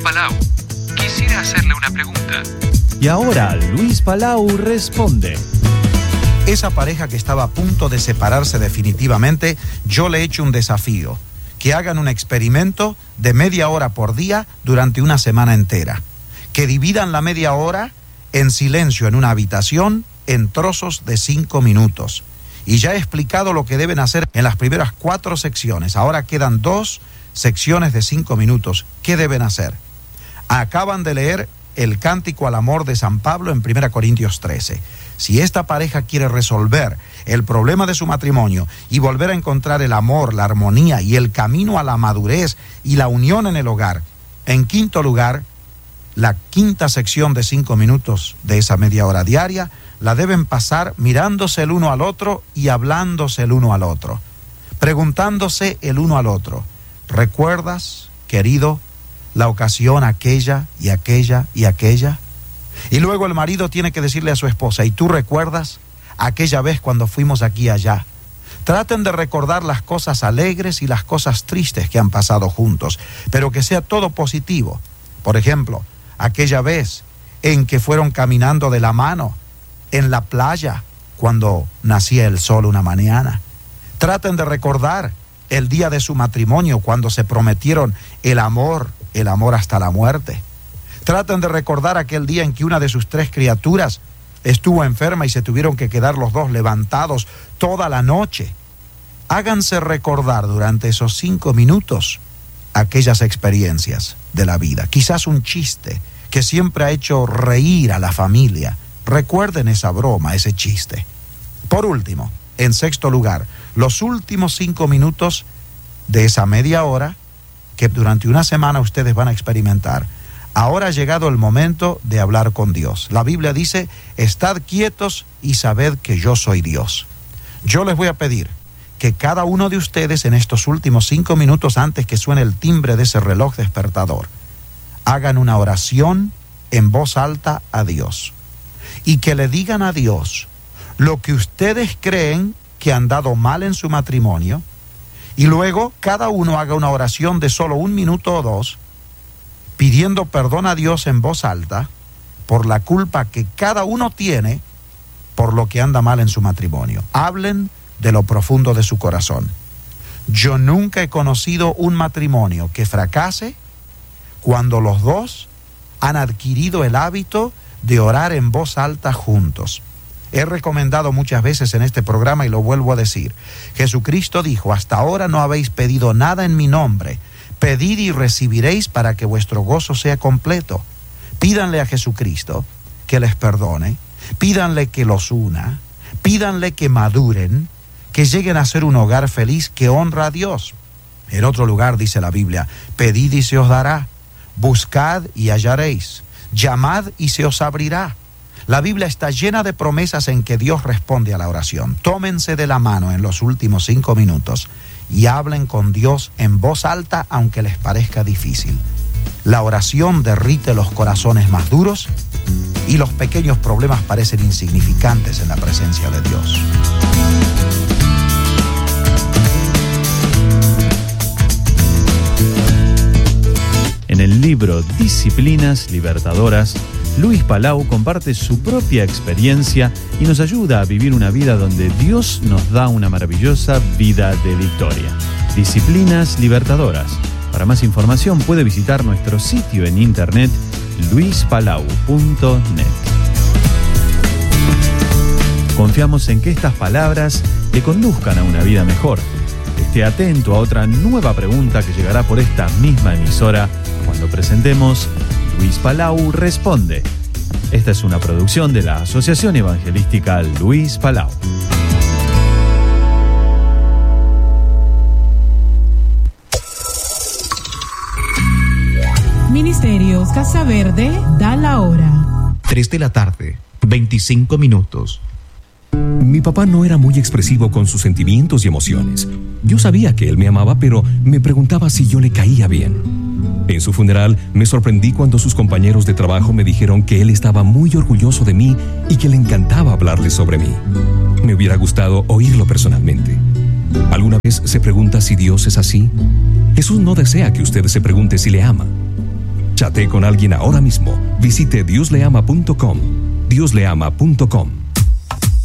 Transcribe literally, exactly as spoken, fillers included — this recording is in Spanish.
Palau. Quisiera hacerle una pregunta. Y ahora Luis Palau responde. Esa pareja que estaba a punto de separarse definitivamente, yo le he hecho un desafío. Que hagan un experimento de media hora por día durante una semana entera. Que dividan la media hora en silencio en una habitación en trozos de cinco minutos. Y ya he explicado lo que deben hacer en las primeras cuatro secciones. Ahora quedan dos secciones de cinco minutos. ¿Qué deben hacer? Acaban de leer el Cántico al Amor de San Pablo en primera Corintios trece. Si esta pareja quiere resolver el problema de su matrimonio y volver a encontrar el amor, la armonía y el camino a la madurez y la unión en el hogar, en quinto lugar, la quinta sección de cinco minutos de esa media hora diaria la deben pasar mirándose el uno al otro y hablándose el uno al otro, preguntándose el uno al otro: ¿recuerdas, querido, la ocasión aquella y aquella y aquella? Y luego el marido tiene que decirle a su esposa: ¿y tú recuerdas aquella vez cuando fuimos aquí y allá? Traten de recordar las cosas alegres y las cosas tristes que han pasado juntos, pero que sea todo positivo. Por ejemplo, aquella vez en que fueron caminando de la mano en la playa cuando nacía el sol una mañana. Traten de recordar el día de su matrimonio cuando se prometieron el amor, el amor hasta la muerte. Traten de recordar aquel día en que una de sus tres criaturas estuvo enferma y se tuvieron que quedar los dos levantados toda la noche. Háganse recordar durante esos cinco minutos aquellas experiencias de la vida. Quizás un chiste que siempre ha hecho reír a la familia. Recuerden esa broma, ese chiste. Por último, en sexto lugar, los últimos cinco minutos de esa media hora que durante una semana ustedes van a experimentar. Ahora ha llegado el momento de hablar con Dios. La Biblia dice: estad quietos y sabed que yo soy Dios. Yo les voy a pedir que cada uno de ustedes en estos últimos cinco minutos antes que suene el timbre de ese reloj despertador, hagan una oración en voz alta a Dios. Y que le digan a Dios lo que ustedes creen que han dado mal en su matrimonio. Y luego cada uno haga una oración de solo un minuto o dos, pidiendo perdón a Dios en voz alta por la culpa que cada uno tiene por lo que anda mal en su matrimonio. Hablen de lo profundo de su corazón. Yo nunca he conocido un matrimonio que fracase cuando los dos han adquirido el hábito de orar en voz alta juntos. He recomendado muchas veces en este programa y lo vuelvo a decir. Jesucristo dijo: hasta ahora no habéis pedido nada en mi nombre. Pedid y recibiréis para que vuestro gozo sea completo. Pídanle a Jesucristo que les perdone, pídanle que los una, pídanle que maduren, que lleguen a ser un hogar feliz que honra a Dios. En otro lugar dice la Biblia: pedid y se os dará, buscad y hallaréis, llamad y se os abrirá. La Biblia está llena de promesas en que Dios responde a la oración. Tómense de la mano en los últimos cinco minutos y hablen con Dios en voz alta, aunque les parezca difícil. La oración derrite los corazones más duros y los pequeños problemas parecen insignificantes en la presencia de Dios. En el libro Disciplinas Libertadoras, Luis Palau comparte su propia experiencia y nos ayuda a vivir una vida donde Dios nos da una maravillosa vida de victoria. Disciplinas Libertadoras. Para más información puede visitar nuestro sitio en internet luis palau punto net. Confiamos en que estas palabras le conduzcan a una vida mejor. Esté atento a otra nueva pregunta que llegará por esta misma emisora cuando presentemos Luis Palau Responde. Esta es una producción de la Asociación Evangelística Luis Palau. Ministerios Casa Verde da la hora. tres de la tarde, veinticinco minutos. Mi papá no era muy expresivo con sus sentimientos y emociones. Yo sabía que él me amaba, pero me preguntaba si yo le caía bien. En su funeral me sorprendí cuando sus compañeros de trabajo me dijeron que él estaba muy orgulloso de mí y que le encantaba hablarles sobre mí. Me hubiera gustado oírlo personalmente. ¿Alguna vez se pregunta si Dios es así? Jesús no desea que usted se pregunte si le ama. Chad con alguien ahora mismo. Visite dios le ama punto com. dios le ama punto com.